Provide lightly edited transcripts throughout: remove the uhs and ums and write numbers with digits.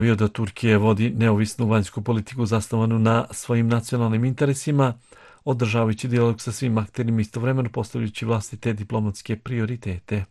Da Turkija vodi neovisnu vanjsku politiku zasnovanu na svojim nacionalnim interesima, održavajući dijalog sa svim akterima istovremeno postavljajući vlastite diplomatske prioritete.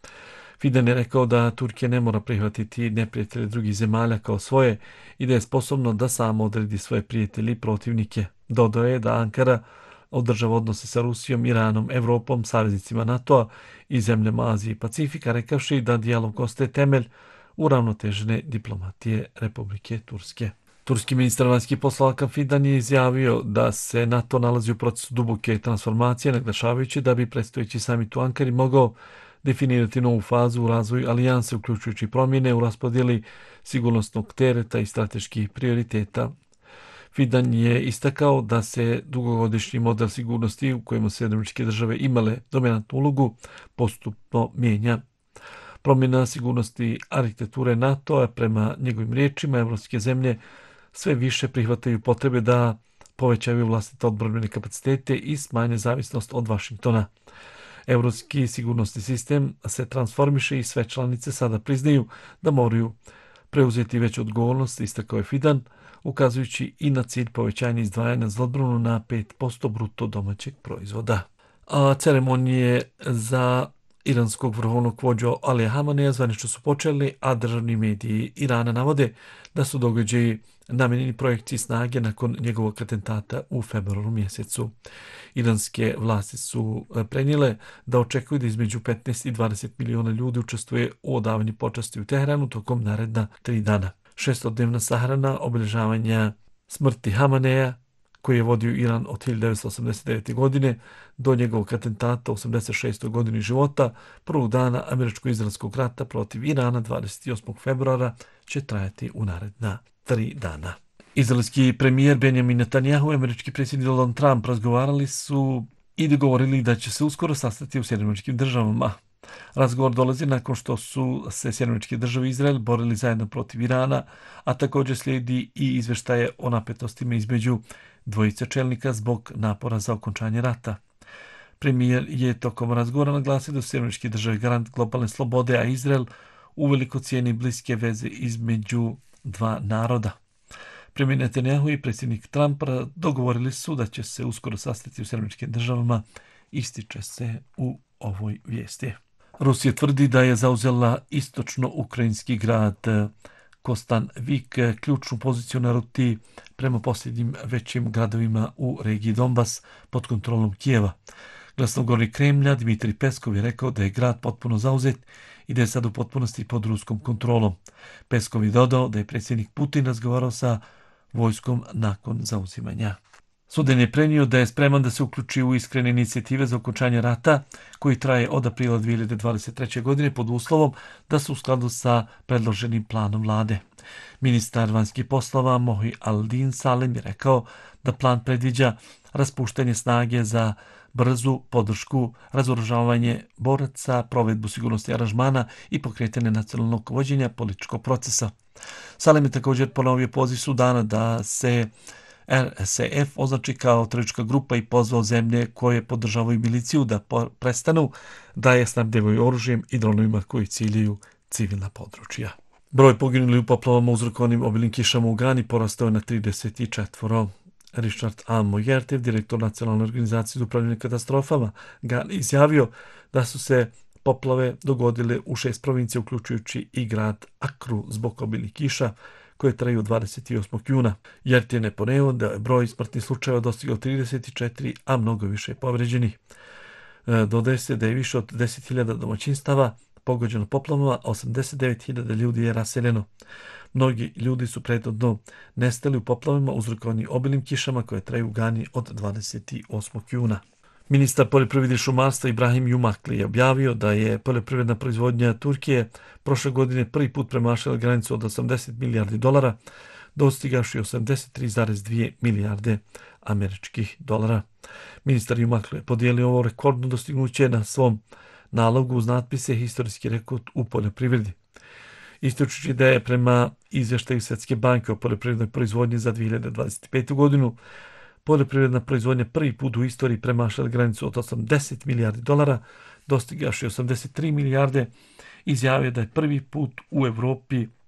Fidan je rekao da Turkija ne mora prihvatiti neprijatelje drugih zemalja kao svoje i da je sposobno da samo odredi svoje prijatelje i protivnike. Dodao je da Ankara održava odnose sa Rusijom, Iranom, Evropom, saveznicima NATO-a i zemljama Azije i Pacifika, rekavši da dijalog ostaje temelj uravnotežene diplomatije Republike Turske. Turski ministar vanjskih poslova Hakan Fidan je izjavio da se NATO nalazi u procesu duboke transformacije, naglašavajući da bi predstojeći samit u Ankari mogao definirati novu fazu u razvoju alijanse, uključujući promjene u raspodjeli sigurnosnog tereta i strateških prioriteta. Fidan je istakao da se dugogodišnji model sigurnosti u kojemu se Američke države imale dominantnu ulogu postupno mijenja. Promjena sigurnosti arhitekture NATO-a prema njegovim riječima evropske zemlje sve više prihvataju potrebe da povećaju vlastite odbrambene kapacitete i smanje zavisnost od Vašingtona. Evropski sigurnosni sistem se transformiše i sve članice sada priznaju da moraju preuzeti veću odgovornost, istakao je Fidan, ukazujući i na cilj povećanja izdvajanja za odbranu na 5% bruto domaćeg proizvoda. Ceremonije za iranskog vrhovnog vođu Alija Hameneja zvanično su počeli, a državni mediji Irana navode da su događaji namenjeni projekciji snage nakon njegovog atentata u februaru mjesecu. Iranske vlasti su prenijele da očekuju da između 15 i 20 miliona ljudi učestvuje u odavanju počasti u Teheranu tokom naredna 3 dana. 600-dnevna sahrana obilježavanja smrti Hameneja, koji je vodio Iran od 1989. godine do njegovog atentata u 86. godini života, prvog dana američko-izraelskog rata protiv Irana 28. februara, će trajati u naredna 3 dana. Izraelski premijer Benjamin Netanjahu i američki predsjednik Donald Trump razgovarali su i dogovorili da će se uskoro sastati u Sjedinjenim Američkim Državama. Razgovor dolazi nakon što su se Sjedinjene Američke Države i Izrael borili zajedno protiv Irana, a također slijedi i izveštaje o napetostima između dvojice čelnika zbog napora za okončanje rata. Premijer je tokom razgovora naglasio da su Sjedinjene Američke Države garant globalne slobode, a Izrael uveliko cijeni bliske veze između dva naroda. Premijer Netanjahu i predsjednik Trump dogovorili su da će se uskoro sastati u Sjedinjenim Američkim Državama, ističe se u ovoj vijesti. Rusija tvrdi da je zauzela istočno-ukrajinski grad Kostanvik, ključnu poziciju na ruti prema posljednjim većim gradovima u regiji Donbas pod kontrolom Kijeva. Glasnogovornik Kremlja Dmitrij Peskov je rekao da je grad potpuno zauzet i da je sad u potpunosti pod ruskom kontrolom. Peskov je dodao da je predsjednik Putin razgovarao sa vojskom nakon zauzimanja. Sudan je prenio da je spreman da se uključi u iskrene inicijative za okončanje rata koji traje od aprila 2023. godine pod uslovom da su u skladu sa predloženim planom vlade. Ministar vanjskih poslova Mohi Al-Din Salem je rekao da plan predviđa raspuštanje snage za brzu podršku, razoružavanje boraca, provedbu sigurnosti aranžmana i pokretanje nacionalnog vođenja političkog procesa. Salem je također ponovio poziv Sudana da se RSF označi kao teroristička grupa i pozvao zemlje koje podržavaju miliciju da prestanu da je snabdevaju oružjem i dronovima koji ciljaju civilna područja. Broj poginulih u poplavama uzrokovanim obilnim kišama u Gani porastao je na 34. Richard A. Mojertev, direktor Nacionalne organizacije za upravljanje katastrofama, Gani izjavio da su se poplave dogodile u 6 provincija, uključujući i grad Akru zbog obilnih kiša koje traju 28. juna. Jertin je poneo da je broj smrtnih slučajeva dostigao 34, a mnogo više povređenih. Dodaje se da je više od 10.000 domaćinstava pogođeno poplavama, 89.000 ljudi je raseljeno. Mnogi ljudi su prethodno nestali u poplavama uzrokovanim obilnim kišama koje traju u Gani od 28. juna. Ministar poljoprivrede i šumarstva Ibrahim Jumakli je objavio da je poljoprivredna proizvodnja Turkije prošle godine prvi put premašila granicu od 80 milijardi dolara, dostigavši 83,2 milijarde američkih dolara. Ministar Jumakli je podijelio ovo rekordno dostignuće na svom nalogu uz natpise historijski rekord u poljoprivredi. Ističući da je prema izvještaju Svjetske banke o poljoprivrednoj proizvodnji za 2025. godinu poljoprivredna proizvodnja prvi put u istoriji premašila granicu od 80 milijardi dolara, dostigavši 83 milijarde, izjavio da je prvi put u Europi